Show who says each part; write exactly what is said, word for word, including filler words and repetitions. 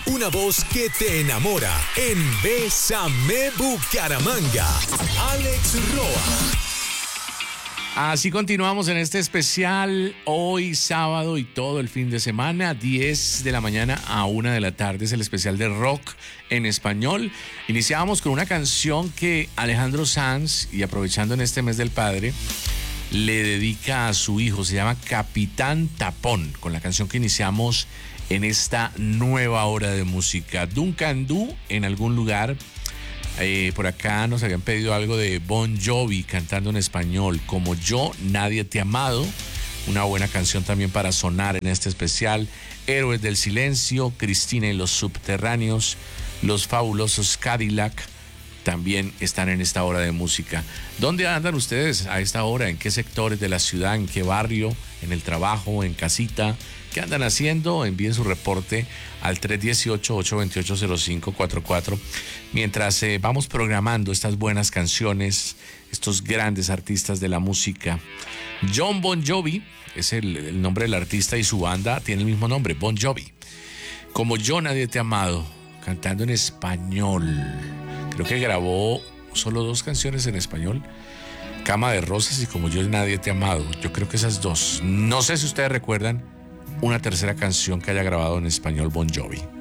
Speaker 1: Una voz que te enamora en Bésame Bucaramanga. Alex Roa.
Speaker 2: Así continuamos en este especial hoy sábado y todo el fin de semana, diez de la mañana a una de la tarde, es el especial de rock en español. Iniciábamos con una canción que Alejandro Sanz, y aprovechando en este mes del padre, le dedica a su hijo, se llama Capitán Tapón, con la canción que iniciamos en esta nueva hora de música. Duncan Du en algún lugar. Eh, por acá nos habían pedido algo de Bon Jovi cantando en español, Como Yo, Nadie Te ha Amado, una buena canción también para sonar en este especial. Héroes del Silencio, Cristina y los Subterráneos, Los Fabulosos Cadillac, también están en esta hora de música. ¿Dónde andan ustedes a esta hora? ¿En qué sectores de la ciudad? ¿En qué barrio? ¿En el trabajo? ¿En casita? ¿Qué andan haciendo? Envíen su reporte al tres uno ocho, ocho dos ocho, cero cinco cuatro cuatro. Mientras eh, vamos programando estas buenas canciones, estos grandes artistas de la música. John Bon Jovi es el, el nombre del artista, y su banda tiene el mismo nombre, Bon Jovi. Como Yo, Nadie Te ha Amado, cantando en español. Creo que grabó solo dos canciones en español, Cama de Rosas y Como Yo, Nadie Te ha Amado. Yo creo que esas dos. No sé si ustedes recuerdan una tercera canción que haya grabado en español Bon Jovi.